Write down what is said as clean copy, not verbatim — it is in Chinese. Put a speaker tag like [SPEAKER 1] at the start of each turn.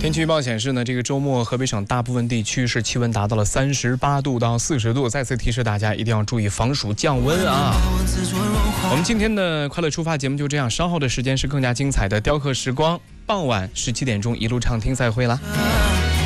[SPEAKER 1] 天气预报显示呢，这个周末河北省大部分地区是气温达到了38度到40度，再次提示大家一定要注意防暑降温啊。我们今天的快乐出发节目就这样，稍后的时间是更加精彩的雕刻时光，傍晚17点钟一路畅听再会啦。